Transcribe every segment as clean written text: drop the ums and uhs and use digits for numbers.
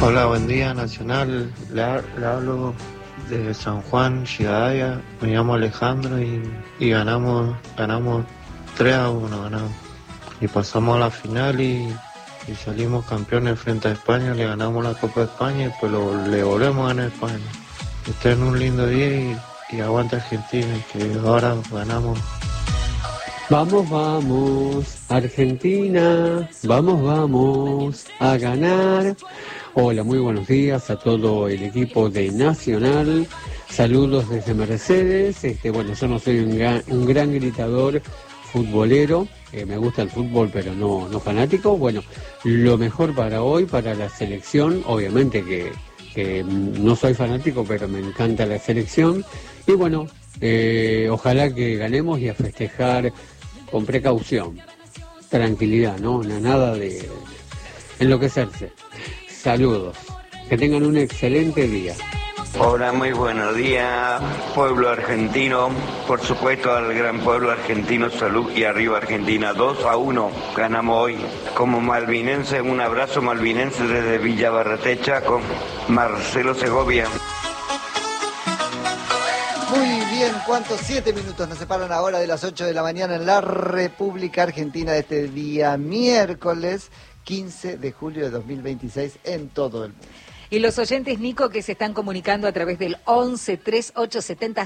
Hola, buen día, Nacional. Le hablo de San Juan, Chigadaya. Me llamo Alejandro y ganamos 3-1, ganamos. Y pasamos a la final y salimos campeones frente a España. Le ganamos la Copa de España y pues le volvemos a ganar a España. Estén en un lindo día y aguanta Argentina, que ahora ganamos. Vamos, vamos, Argentina, vamos a ganar. Hola, muy buenos días a todo el equipo de Nacional. Saludos desde Mercedes. Bueno, yo no soy un gran gritador futbolero. Me gusta el fútbol, pero no fanático. Bueno, lo mejor para hoy, para la selección, obviamente que no soy fanático, pero me encanta la selección. Y bueno, ojalá que ganemos y a festejar con precaución, tranquilidad, ¿no? Nada de enloquecerse. Saludos, que tengan un excelente día. Hola, muy buenos días, pueblo argentino, por supuesto al gran pueblo argentino, salud y arriba Argentina, 2-1, ganamos hoy. Como malvinense, un abrazo malvinense desde Villa Barretecha con Marcelo Segovia. Muy bien, ¿cuántos? 7 minutos nos separan ahora de las 8 de la mañana en la República Argentina de este día miércoles 15 de julio de 2026 en todo el mundo. Y los oyentes, Nico, que se están comunicando a través del 11 3870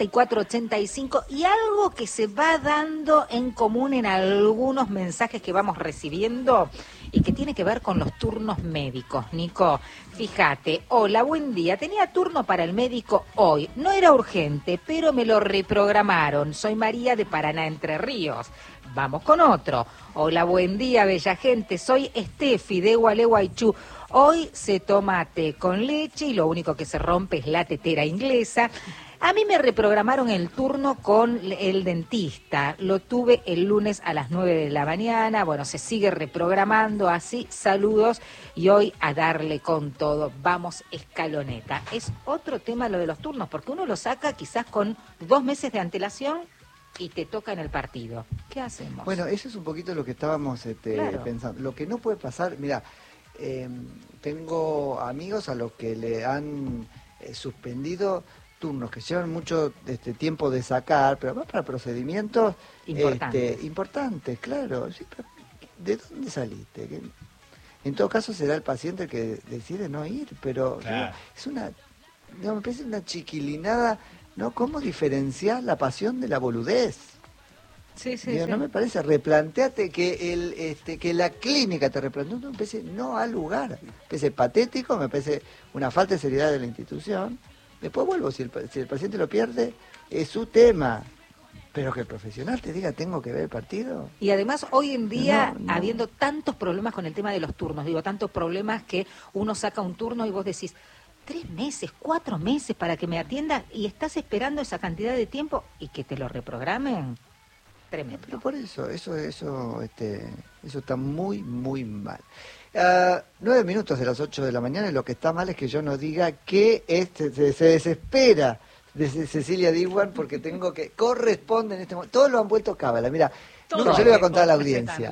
7485 y algo que se va dando en común en algunos mensajes que vamos recibiendo y que tiene que ver con los turnos médicos. Nico, fíjate, hola, buen día, tenía turno para el médico hoy, no era urgente, pero me lo reprogramaron. Soy María de Paraná, Entre Ríos. Vamos con otro. Hola, buen día, bella gente, soy Estefi de Gualeguaychú. Hoy se toma té con leche y lo único que se rompe es la tetera inglesa. A mí me reprogramaron el turno con el dentista. Lo tuve el lunes a las 9 de la mañana. Bueno, se sigue reprogramando así. Saludos y hoy a darle con todo. Vamos, escaloneta. Es otro tema lo de los turnos, porque uno lo saca quizás con 2 meses de antelación y te toca en el partido. ¿Qué hacemos? Bueno, eso es un poquito lo que estábamos Claro. pensando. Lo que no puede pasar, mira, tengo amigos a los que le han suspendido turnos que llevan mucho tiempo de sacar, pero más para procedimientos importantes, claro. Sí, pero ¿de dónde saliste? En todo caso será el paciente el que decide no ir, pero claro. Me parece una chiquilinada, ¿no? ¿Cómo diferenciar la pasión de la boludez? Sí, sí, Digo, sí. no me parece, replanteate que la clínica te replantea, no, me parece no al lugar, me parece patético, me parece una falta de seriedad de la institución. Después vuelvo, si el paciente lo pierde, es su tema, pero que el profesional te diga tengo que ver el partido. Y además hoy en día, No. habiendo tantos problemas con el tema de los turnos, digo, tantos problemas que uno saca un turno y vos decís, 3 meses, 4 meses para que me atienda y estás esperando esa cantidad de tiempo y que te lo reprogramen. Tremendo. Pero por eso está muy, muy mal. 9 minutos de las 8 de la mañana y lo que está mal es que yo no diga que se desespera de Cecilia Diwan porque corresponde en este momento. Todos lo han vuelto cábala. Mira, yo le voy a contar a la audiencia.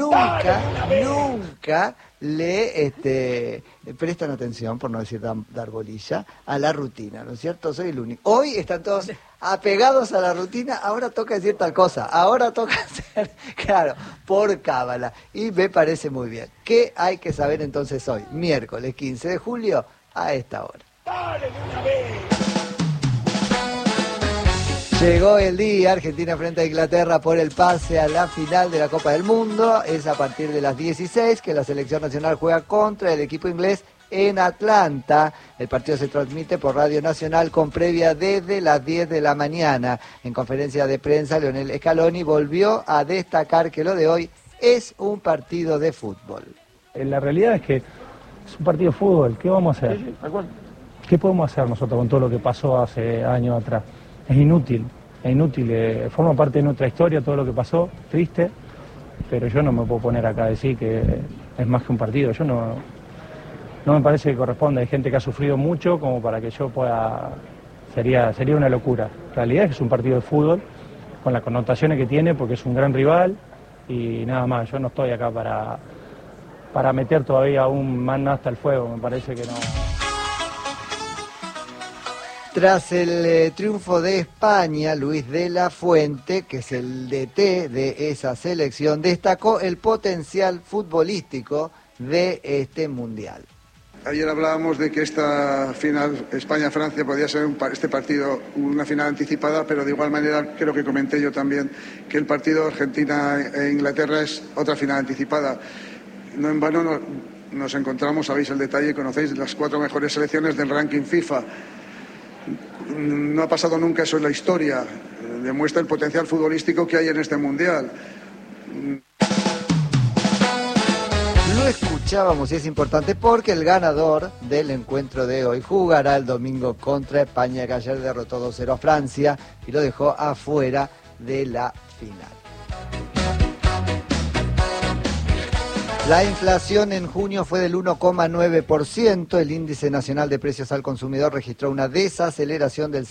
Nunca le prestan atención, por no decir dar bolilla, a la rutina, ¿no es cierto? Soy el único. Hoy están todos apegados a la rutina, ahora toca decir tal cosa, ahora toca hacer, claro, por cábala. Y me parece muy bien. ¿Qué hay que saber entonces hoy, miércoles 15 de julio, a esta hora? ¡Dale de una vez! Llegó el día, Argentina frente a Inglaterra por el pase a la final de la Copa del Mundo. Es a partir de las 16 que la selección nacional juega contra el equipo inglés en Atlanta. El partido se transmite por Radio Nacional con previa desde las 10 de la mañana. En conferencia de prensa, Lionel Scaloni volvió a destacar que lo de hoy es un partido de fútbol. La realidad es que es un partido de fútbol. ¿Qué vamos a hacer? ¿Qué podemos hacer nosotros con todo lo que pasó hace años atrás? Es inútil, forma parte de nuestra historia todo lo que pasó, triste, pero yo no me puedo poner acá a decir que es más que un partido, no me parece que corresponde, hay gente que ha sufrido mucho como para que yo pueda, sería una locura. La realidad es que es un partido de fútbol, con las connotaciones que tiene, porque es un gran rival y nada más, yo no estoy acá para meter todavía aún más nafta al fuego. Me parece que no. Tras el triunfo de España, Luis de la Fuente, que es el DT de esa selección, destacó el potencial futbolístico de este mundial. Ayer hablábamos de que esta final España-Francia podía ser este partido una final anticipada, pero de igual manera creo que comenté yo también que el partido Argentina-Inglaterra es otra final anticipada. No en vano nos encontramos, sabéis el detalle, conocéis las 4 mejores selecciones del ranking FIFA. No ha pasado nunca eso en la historia. Demuestra el potencial futbolístico que hay en este mundial. Lo escuchábamos y es importante porque el ganador del encuentro de hoy jugará el domingo contra España, que ayer derrotó 2-0 a Francia y lo dejó afuera de la final. La inflación en junio fue del 1,9%, el índice nacional de precios al consumidor registró una desaceleración del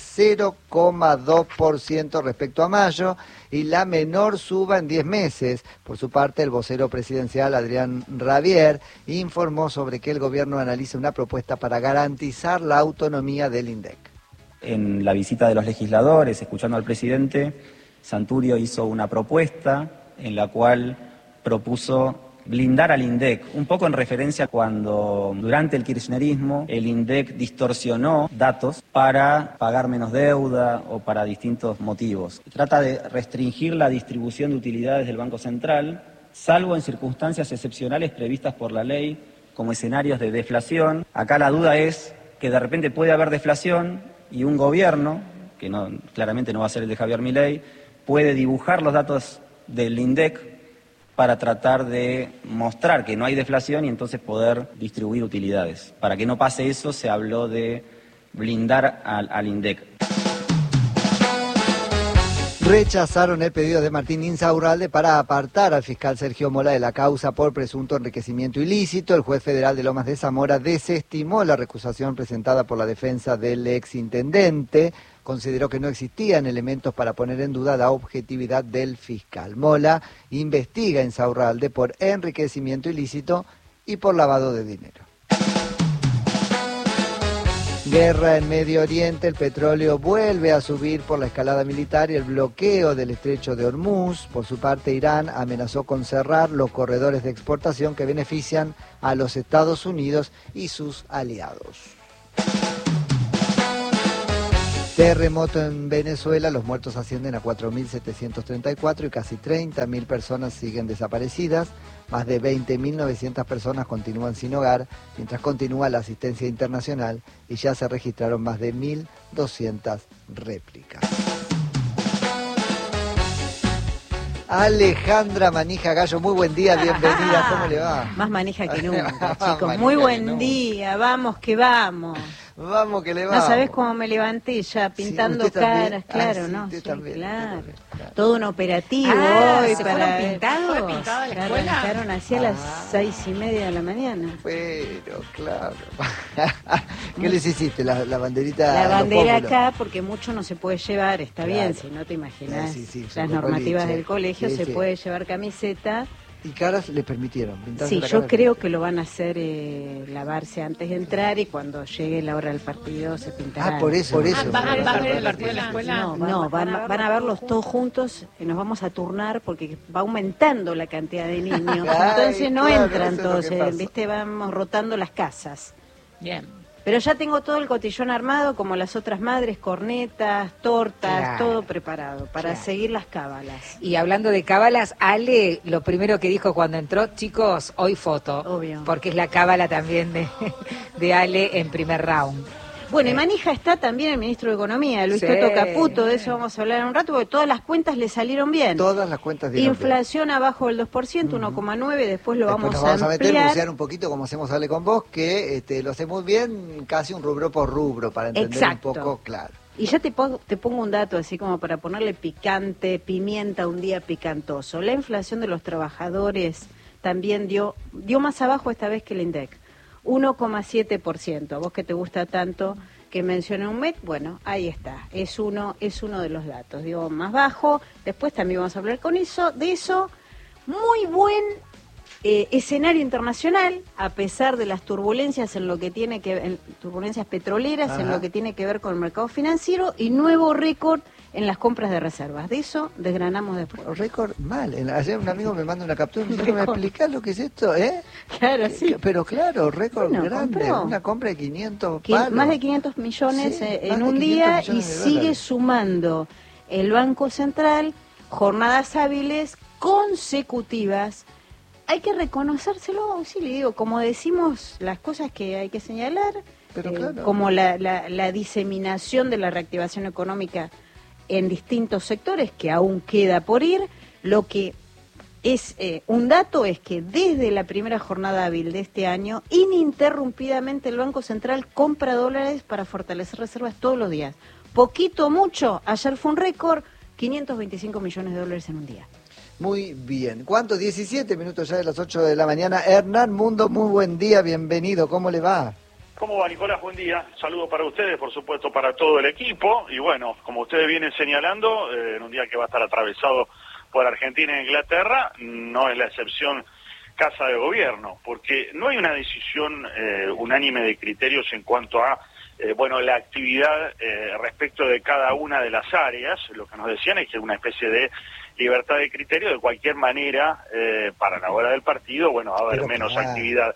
0,2% respecto a mayo y la menor suba en 10 meses. Por su parte, el vocero presidencial Adrián Rabier informó sobre que el gobierno analiza una propuesta para garantizar la autonomía del INDEC. En la visita de los legisladores, escuchando al presidente, Santurio hizo una propuesta en la cual propuso blindar al INDEC, un poco en referencia a cuando durante el kirchnerismo el INDEC distorsionó datos para pagar menos deuda o para distintos motivos. Trata de restringir la distribución de utilidades del Banco Central, salvo en circunstancias excepcionales previstas por la ley, como escenarios de deflación. Acá la duda es que de repente puede haber deflación y un gobierno, que claramente no va a ser el de Javier Milei, puede dibujar los datos del INDEC para tratar de mostrar que no hay deflación y entonces poder distribuir utilidades. Para que no pase eso, se habló de blindar al INDEC. Rechazaron el pedido de Martín Insaurralde para apartar al fiscal Sergio Mola de la causa por presunto enriquecimiento ilícito. El juez federal de Lomas de Zamora desestimó la recusación presentada por la defensa del exintendente. Consideró que no existían elementos para poner en duda la objetividad del fiscal. Mola investiga a Insaurralde por enriquecimiento ilícito y por lavado de dinero. Guerra en Medio Oriente, el petróleo vuelve a subir por la escalada militar y el bloqueo del estrecho de Hormuz. Por su parte, Irán amenazó con cerrar los corredores de exportación que benefician a los Estados Unidos y sus aliados. Terremoto en Venezuela, los muertos ascienden a 4.734 y casi 30.000 personas siguen desaparecidas. Más de 20.900 personas continúan sin hogar, mientras continúa la asistencia internacional y ya se registraron más de 1.200 réplicas. Alejandra Manija Gallo, muy buen día, bienvenida, ¿cómo le va? Más manija que nunca, chicos, muy buen día, vamos que vamos. Vamos que le va. No sabés cómo me levanté ya, pintando sí, caras, claro, sí, ¿no? Sí, también, claro. Todo un operativo hoy para... pintados? ¿Fue pintado en la escuela? Arrancaron así a las 6:30 de la mañana. Pero, claro. ¿Qué les hiciste? ¿La banderita? La bandera acá, porque mucho no se puede llevar, está Claro. bien, si no te imaginas. Sí, las normativas boliche. del colegio, Sí, se sí. puede llevar camiseta. ¿Y caras le permitieron? Sí, la yo cara? creo que lo van a hacer lavarse antes de entrar y cuando llegue la hora del partido se pintarán. Por eso. ¿Van a ver el partido en la escuela? No, van a verlos todos juntos y nos vamos a turnar porque va aumentando la cantidad de niños. Entonces no claro, entran eso es lo todos, que pasa. ¿viste? Vamos rotando las casas. Bien. Pero ya tengo todo el cotillón armado, como las otras madres, cornetas, tortas, Claro. todo preparado para Claro. seguir las cábalas. Y hablando de cábalas, Ale, lo primero que dijo cuando entró, chicos, hoy foto. Obvio. Porque es la cábala también de Ale en primer round. Bueno, y manija está también el ministro de Economía, Luis Sí. Toto Caputo, de eso vamos a hablar en un rato, porque todas las cuentas le salieron bien. Todas las cuentas dieron bien. Inflación abajo del 2%, 1,9%, después lo Después vamos nos vamos a meter, ampliar. bucear un poquito como hacemos Ale con vos, que lo hacemos bien, casi un rubro por rubro, para entender Exacto. un poco claro. Y ya te pongo un dato así como para ponerle picante, pimienta, un día picantoso. La inflación de los trabajadores también dio más abajo esta vez que el INDEC, 1,7%. A vos que te gusta tanto que mencioné un MEC, bueno, ahí está, es uno de los datos, más bajo. Después también vamos a hablar de eso. Muy buen escenario internacional, a pesar de las turbulencias en lo que tiene que ver, turbulencias petroleras, en lo que tiene que ver con el mercado financiero, y nuevo récord en las compras de reservas. De eso desgranamos después. Récord mal. Ayer un amigo me manda una captura y me dice, ¿me explicás lo que es esto? Claro, sí. Pero claro, récord grande. Compró Una compra de 500 palos. Más de 500 millones en un día, y sigue sumando el Banco Central jornadas hábiles consecutivas. Hay que reconocérselo, sí, le digo, como decimos las cosas que hay que señalar, como la diseminación de la reactivación económica en distintos sectores, que aún queda por ir. Lo que es un dato es que desde la primera jornada hábil de este año, ininterrumpidamente el Banco Central compra dólares para fortalecer reservas todos los días. Poquito o mucho, ayer fue un récord, 525 millones de dólares en un día. Muy bien. ¿Cuánto? 17 minutos ya de las 8 de la mañana. Hernán Mundo, muy buen día, bienvenido. ¿Cómo le va? ¿Cómo va, Nicolás? Buen día. Saludo para ustedes, por supuesto, para todo el equipo. Y bueno, como ustedes vienen señalando, en un día que va a estar atravesado por Argentina e Inglaterra, no es la excepción Casa de Gobierno, porque no hay una decisión unánime de criterios en cuanto a la actividad respecto de cada una de las áreas. Lo que nos decían es que es una especie de libertad de criterio. De cualquier manera, para la hora del partido, va a haber menos actividad.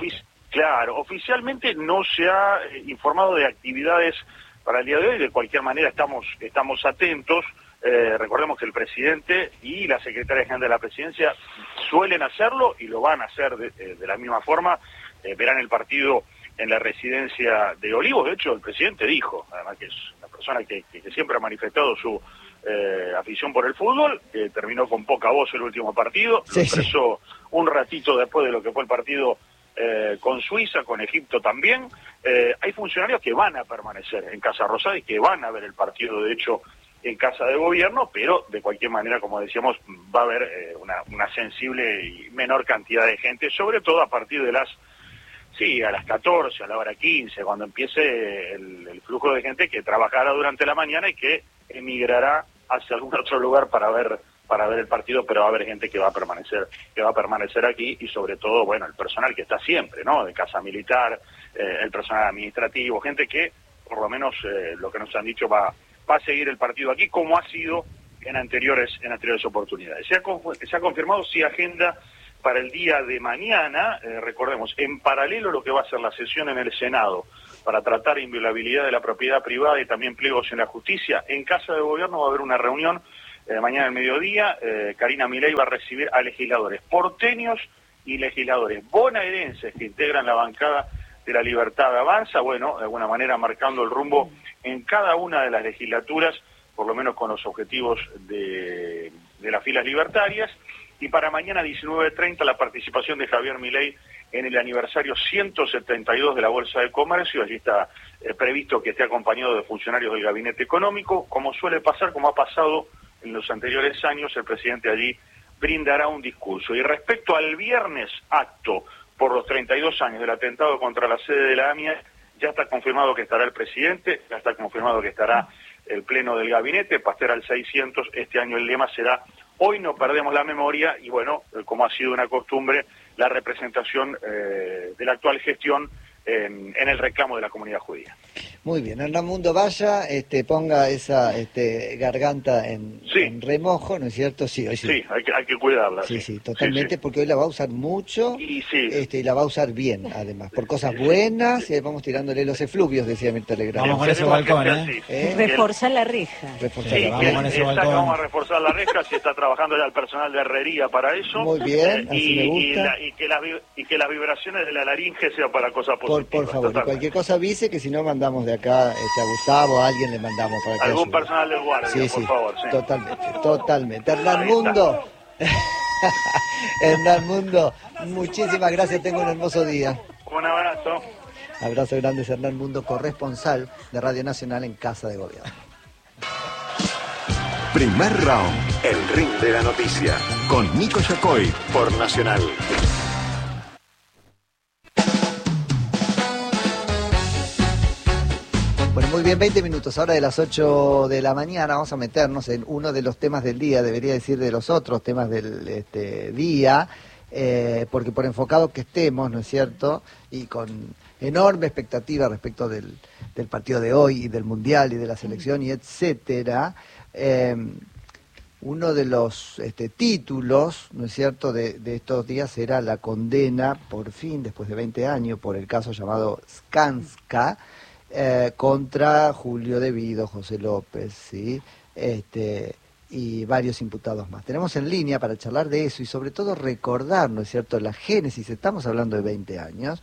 Claro, oficialmente no se ha informado de actividades para el día de hoy. De cualquier manera estamos atentos. Recordemos que el presidente y la secretaria general de la presidencia suelen hacerlo y lo van a hacer de la misma forma. Verán el partido en la residencia de Olivos. De hecho, el presidente dijo, además que es una persona que siempre ha manifestado su afición por el fútbol, que terminó con poca voz el último partido, lo expresó un ratito después de lo que fue el partido con Suiza, con Egipto también. Hay funcionarios que van a permanecer en Casa Rosada y que van a ver el partido, de hecho, en Casa de Gobierno, pero de cualquier manera, como decíamos, va a haber una sensible y menor cantidad de gente, sobre todo a partir de a las 14, a la hora 15, cuando empiece el flujo de gente que trabajará durante la mañana y que emigrará hacia algún otro lugar para ver el partido, pero va a haber gente que va a permanecer aquí, y sobre todo, el personal que está siempre, ¿no? De Casa Militar, el personal administrativo, gente que, por lo menos lo que nos han dicho, va a seguir el partido aquí, como ha sido en anteriores oportunidades. Se ha confirmado agenda para el día de mañana, recordemos, en paralelo lo que va a ser la sesión en el Senado para tratar inviolabilidad de la propiedad privada y también pliegos en la justicia. En Casa de Gobierno va a haber una reunión mañana al mediodía. Karina Milei va a recibir a legisladores porteños y legisladores bonaerenses que integran la bancada de La Libertad Avanza, de alguna manera marcando el rumbo en cada una de las legislaturas, por lo menos con los objetivos de las filas libertarias. Y para mañana 19:30 la participación de Javier Milei en el aniversario 172 de la Bolsa de Comercio. Allí está previsto que esté acompañado de funcionarios del Gabinete Económico. Como suele pasar, como ha pasado en los anteriores años, el presidente allí brindará un discurso. Y respecto al viernes acto por los 32 años del atentado contra la sede de la AMIA, ya está confirmado que estará el presidente, ya está confirmado que estará el pleno del gabinete, Pasteur al 600. Este año el lema será "Hoy no perdemos la memoria", y como ha sido una costumbre, la representación de la actual gestión en el reclamo de la comunidad judía. Muy bien, Hernán Mundo, vaya, ponga esa garganta en remojo, ¿no es cierto? Sí, hoy sí. Sí, hay que cuidarla. Sí, totalmente, porque hoy la va a usar mucho y la va a usar bien, además, por cosas buenas, y vamos tirándole los efluvios, decía Mirta Legrand. Vamos con ese balcón, Reforzar la reja. Vamos a reforzar la reja, si está trabajando ya el personal de herrería para eso. Muy bien, así me gusta. Y que las vibraciones de la laringe sean para cosas positivas. Por favor, y cualquier cosa avise, que si no mandamos de acá a Gustavo, a alguien le mandamos para que algún ayude. Personal del guardia, por favor. Totalmente. Hernán Mundo, Hernán Mundo, muchísimas gracias, tengo un hermoso día. Un abrazo. Abrazo grande, Hernán Mundo, corresponsal de Radio Nacional en Casa de Gobierno. Primer round, el ring de la noticia, con Nico Yacoy por Nacional. Bueno, muy bien, 20 minutos, ahora de las 8 de la mañana, vamos a meternos en uno de los temas del día, debería decir de los otros temas del día. porque por enfocado que estemos, ¿no es cierto?, y con enorme expectativa respecto del partido de hoy y del Mundial y de la selección y etcétera, uno de los títulos, ¿no es cierto?, de estos días era la condena, por fin, después de 20 años, por el caso llamado Skanska, contra Julio De Vido, José López, ¿sí?, y varios imputados más. Tenemos en línea para charlar de eso y sobre todo recordar, ¿no es cierto?, la génesis, estamos hablando de 20 años,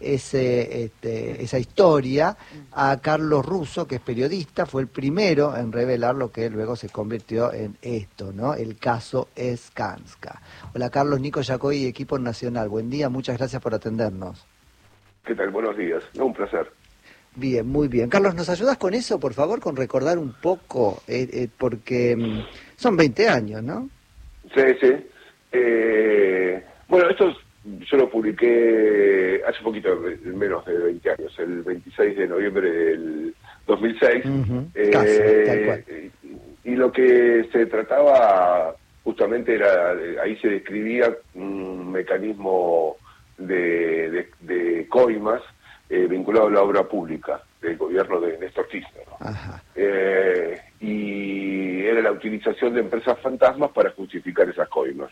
esa historia, a Carlos Russo, que es periodista, fue el primero en revelar lo que luego se convirtió en esto, ¿no?, el caso Skanska. Hola Carlos, Nico Yacoy, equipo nacional, buen día, muchas gracias por atendernos. ¿Qué tal? Buenos días, un placer. Bien, muy bien. Carlos, ¿nos ayudas con eso, por favor, con recordar un poco? Porque son 20 años, ¿no? Sí, sí. Bueno, esto yo lo publiqué hace poquito, menos de 20 años, el 26 de noviembre del 2006. Casi, tal cual. Y lo que se trataba justamente era, ahí se describía un mecanismo de coimas, vinculado a la obra pública del gobierno de Néstor Kirchner, ¿no? Y era la utilización de empresas fantasmas para justificar esas coimas.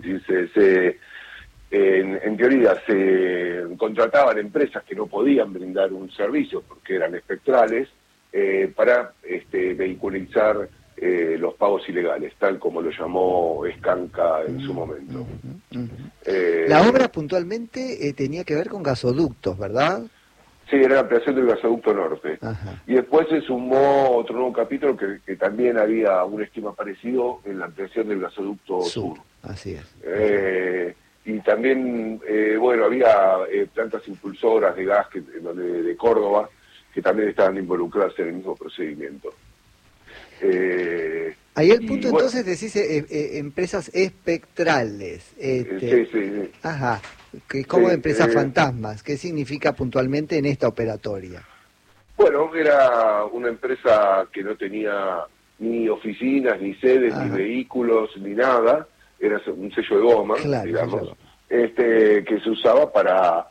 En teoría se contrataban empresas que no podían brindar un servicio porque eran espectrales para vehiculizar los pagos ilegales, tal como lo llamó Skanska en su momento. La obra puntualmente tenía que ver con gasoductos, ¿verdad? Sí, era la ampliación del gasoducto norte. Y después se sumó otro nuevo capítulo que también había un esquema parecido en la ampliación del gasoducto sur. Así es. Y también, bueno, había plantas impulsoras de gas de Córdoba que también estaban involucradas en el mismo procedimiento. Ahí el punto, bueno, entonces decís empresas espectrales. Sí. Ajá. ¿Cómo empresas fantasmas? ¿Qué significa puntualmente en esta operatoria? Bueno, era una empresa que no tenía ni oficinas, ni sedes, ni vehículos, ni nada. Era un sello de goma, digamos, que se usaba para,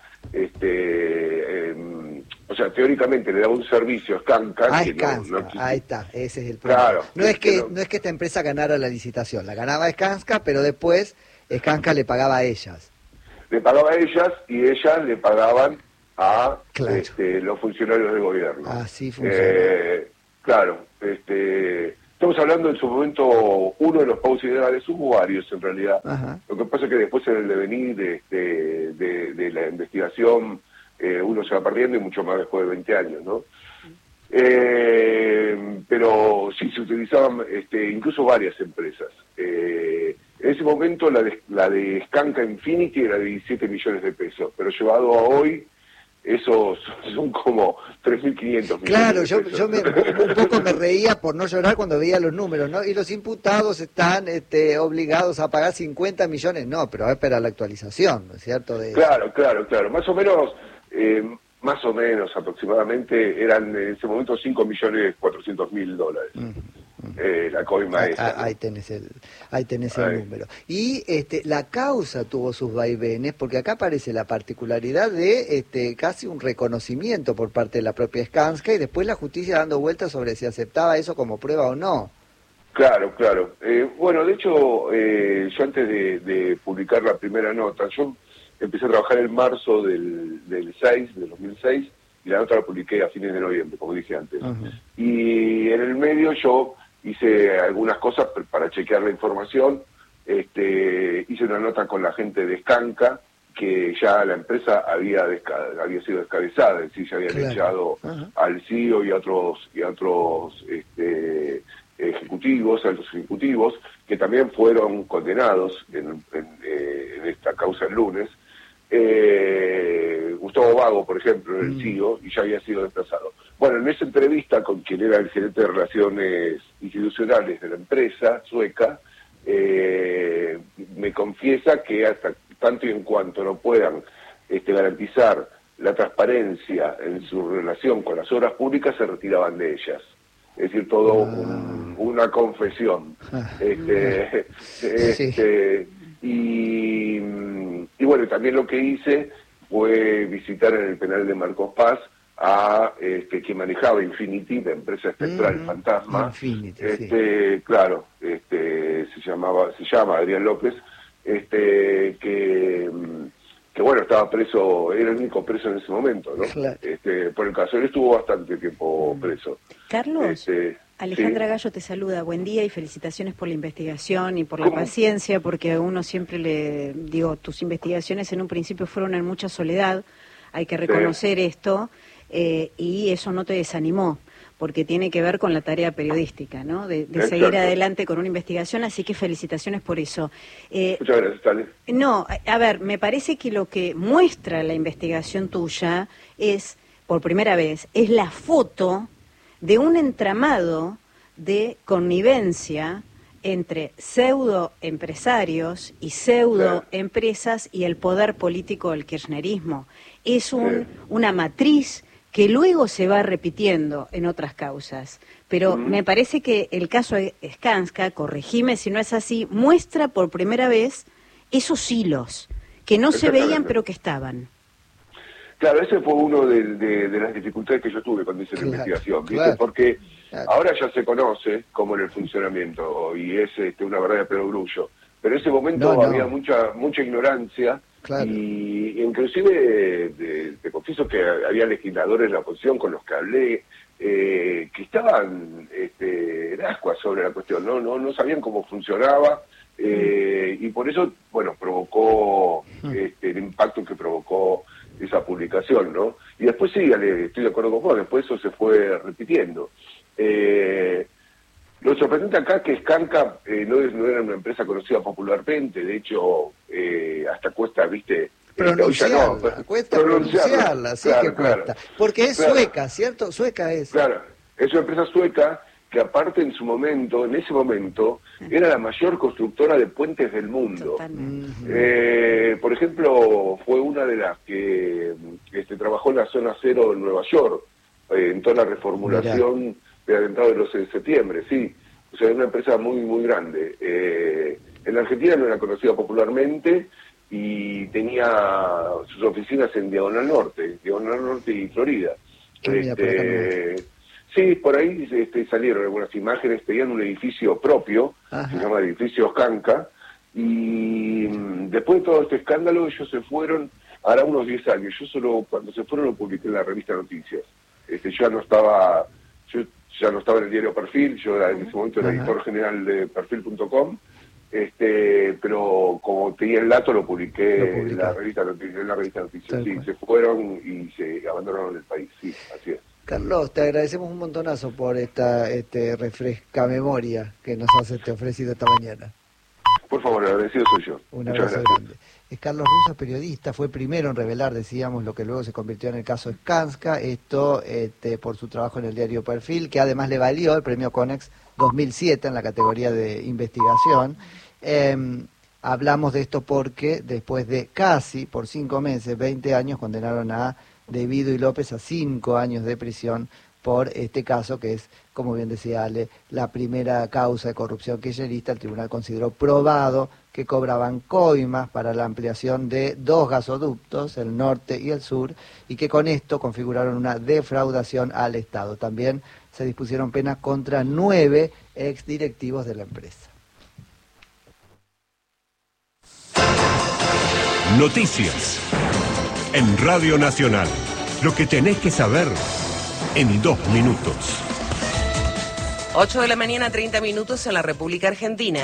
o sea, teóricamente le daba un servicio a Skanska. Ahí está, ese es el problema. Claro, no es que esta empresa ganara la licitación, la ganaba Skanska, pero después Skanska le pagaba a ellas. Le pagaba a ellas y ellas le pagaban a los funcionarios del gobierno. Así funciona. Claro, estamos hablando en su momento, uno de los pagos ilegales, hubo varios en realidad. Lo que pasa es que después en el devenir de la investigación uno se va perdiendo y mucho más después de 20 años, ¿no? Pero sí, se utilizaban incluso varias empresas. En ese momento la de Skanska Infinity era de 17 millones de pesos, pero llevado a hoy, esos son como 3.500 millones. Claro, yo un poco me reía por no llorar cuando veía los números, ¿no? Y los imputados están obligados a pagar 50 millones, no, pero va a esperar la actualización, ¿no es cierto? Claro. Más o menos aproximadamente eran en ese momento 5.400.000 la coima esa. Ahí tenés el número. Y la causa tuvo sus vaivenes, porque acá aparece la particularidad de casi un reconocimiento por parte de la propia Skanska y después la justicia dando vueltas sobre si aceptaba eso como prueba o no. Claro. Bueno, de hecho, yo antes de publicar la primera nota, yo empecé a trabajar en marzo del 2006, y la nota la publiqué a fines de noviembre, como dije antes. Y en el medio yo hice algunas cosas para chequear la información, hice una nota con la gente de Skanska, que ya la empresa había sido descabezada, es decir, ya habían echado al CEO y a otros altos ejecutivos, que también fueron condenados en esta causa el lunes. Gustavo Vago, por ejemplo, el CEO, y ya había sido desplazado. Bueno, en esa entrevista con quien era el gerente de Relaciones Institucionales de la empresa sueca, me confiesa que hasta tanto y en cuanto no puedan garantizar la transparencia en su relación con las obras públicas, se retiraban de ellas. Es decir, todo una confesión. Y bueno, también lo que hice fue visitar en el penal de Marcos Paz a quien manejaba Infinity, la empresa espectral fantasma. Infinity, claro, se llama Adrián López, que bueno, estaba preso, era el único preso en ese momento, ¿no? Claro. Por el caso, él estuvo bastante tiempo preso. Carlos, Alejandra sí. Gallo te saluda, buen día y felicitaciones por la investigación y por la paciencia, porque a uno siempre le digo, tus investigaciones en un principio fueron en mucha soledad, hay que reconocer esto, y eso no te desanimó, porque tiene que ver con la tarea periodística, ¿no? De seguir adelante con una investigación, así que felicitaciones por eso. Muchas gracias, Tale. No, a ver, me parece que lo que muestra la investigación tuya es, por primera vez, es la foto de un entramado de connivencia entre pseudoempresarios y pseudoempresas y el poder político del kirchnerismo. Es una matriz que luego se va repitiendo en otras causas. Pero me parece que el caso de Skanska, corregime si no es así, muestra por primera vez esos hilos que no se veían pero que estaban. Claro, ese fue uno de las dificultades que yo tuve cuando hice la investigación, ¿viste? Porque ahora ya se conoce cómo era el funcionamiento y es una verdad de perogrullo. Pero en ese momento había mucha ignorancia y inclusive te confieso que había legisladores de la oposición con los que hablé que estaban en ascuas sobre la cuestión, no sabían cómo funcionaba y por eso, bueno, provocó el impacto que provocó esa publicación, ¿no? Y después sí, estoy de acuerdo con vos, después eso se fue repitiendo. Lo sorprendente acá es que Skanska no era una empresa conocida popularmente, de hecho, hasta cuesta, viste, cuesta pronunciarla, sí que cuesta. Porque es sueca, ¿cierto? Sueca es. Claro, es una empresa sueca que aparte en ese momento, era la mayor constructora de puentes del mundo. Por ejemplo, fue una de las que trabajó en la zona cero en Nueva York, en toda la reformulación del atentado del 11 de septiembre, sí. O sea, es una empresa muy, muy grande. En la Argentina no era conocida popularmente y tenía sus oficinas en Diagonal Norte y Florida. Sí, por ahí salieron algunas imágenes, tenían un edificio propio, se llama el edificio Skanska, y después de todo este escándalo ellos se fueron, hará unos 10 años, cuando se fueron lo publiqué en la revista Noticias. Yo ya no estaba en el diario Perfil, yo en ese momento era editor general de perfil.com, pero como tenía el dato lo publiqué en la revista Noticias. Sí, se fueron y se abandonaron el país, sí, así es. Carlos, te agradecemos un montonazo por esta refresca memoria que nos has ofrecido esta mañana. Por favor, agradecido soy yo. Un abrazo grande. Es Carlos Russo, periodista, fue primero en revelar, decíamos, lo que luego se convirtió en el caso Skanska, esto por su trabajo en el diario Perfil, que además le valió el premio Conex 2007 en la categoría de investigación. Hablamos de esto porque después de casi, por 5 meses, 20 años, condenaron a De Vido y López a 5 años de prisión por este caso, que es, como bien decía Ale, la primera causa de corrupción kirchnerista. El tribunal consideró probado que cobraban coimas para la ampliación de 2 gasoductos, el norte y el sur, y que con esto configuraron una defraudación al Estado. También se dispusieron penas contra 9 exdirectivos de la empresa. Noticias en Radio Nacional. Lo que tenés que saber en 2 minutos. 8 de la mañana, 30 minutos en la República Argentina.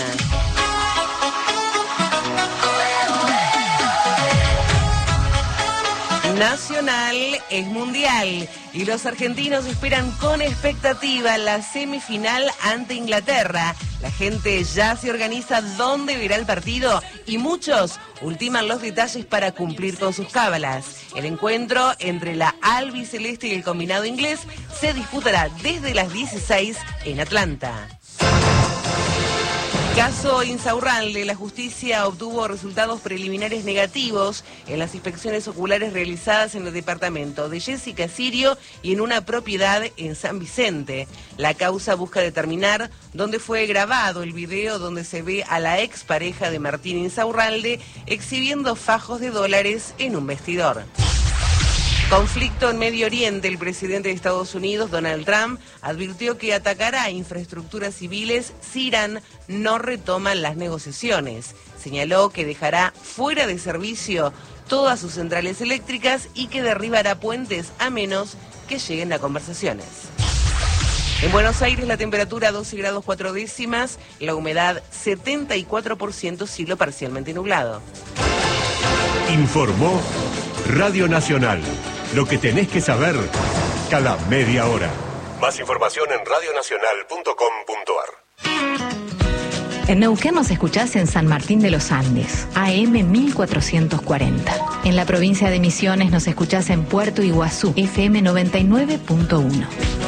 Nacional es mundial y los argentinos esperan con expectativa la semifinal ante Inglaterra. La gente ya se organiza dónde verá el partido y muchos ultiman los detalles para cumplir con sus cábalas. El encuentro entre la albiceleste y el combinado inglés se disputará desde las 16 en Atlanta. Caso Insaurralde, la justicia obtuvo resultados preliminares negativos en las inspecciones oculares realizadas en el departamento de Jessica Sirio y en una propiedad en San Vicente. La causa busca determinar dónde fue grabado el video donde se ve a la expareja de Martín Insaurralde exhibiendo fajos de dólares en un vestidor. Conflicto en Medio Oriente. El presidente de Estados Unidos, Donald Trump, advirtió que atacará infraestructuras civiles si Irán no retoma las negociaciones. Señaló que dejará fuera de servicio todas sus centrales eléctricas y que derribará puentes a menos que lleguen a conversaciones. En Buenos Aires la temperatura 12 grados 4 décimas, la humedad 74%, cielo parcialmente nublado. Informó Radio Nacional. Lo que tenés que saber cada media hora. Más información en radionacional.com.ar. En Neuquén nos escuchás en San Martín de los Andes, AM 1440. En la provincia de Misiones nos escuchás en Puerto Iguazú, FM 99.1.